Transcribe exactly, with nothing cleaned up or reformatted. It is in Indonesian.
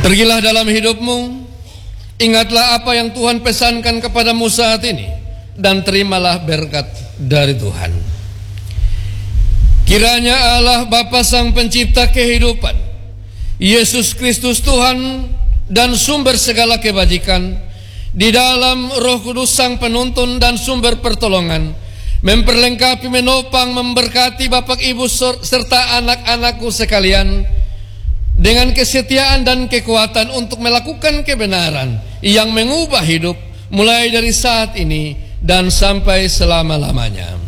Pergilah dalam hidupmu, ingatlah apa yang Tuhan pesankan kepadamu saat ini, dan terimalah berkat dari Tuhan. Kiranya Allah Bapa Sang Pencipta kehidupan, Yesus Kristus Tuhan dan sumber segala kebajikan, di dalam Roh Kudus Sang Penuntun dan sumber pertolongan, memperlengkapi, menopang, memberkati Bapak Ibu serta anak-anakku sekalian dengan kesetiaan dan kekuatan untuk melakukan kebenaran yang mengubah hidup mulai dari saat ini dan sampai selama-lamanya.